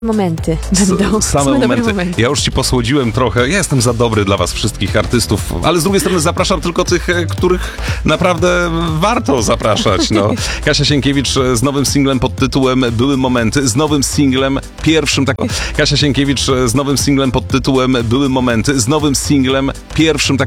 Momenty będą. Same dobre momenty. Ja już ci posłodziłem trochę. Ja jestem za dobry dla was wszystkich artystów, ale z drugiej strony zapraszam tylko tych, których naprawdę warto zapraszać. No. Kasia Sienkiewicz z nowym singlem pod tytułem Były momenty, z nowym singlem pierwszym Kasia Sienkiewicz z nowym singlem pod tytułem Były momenty, z nowym singlem pierwszym